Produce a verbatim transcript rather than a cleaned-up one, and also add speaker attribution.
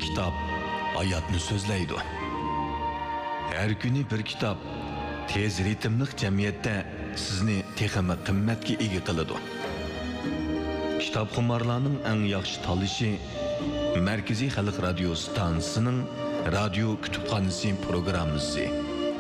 Speaker 1: kitap hayatını sözleydi. Her günü bir kitap tez ritimlik cemiyette sizni texmi qimmatga ega qiladi. Kitap xumarlarning eng yaxshi tanlashi Merkezi Xalq Radio stansiyasining Radio Kutubxonasi programmasi.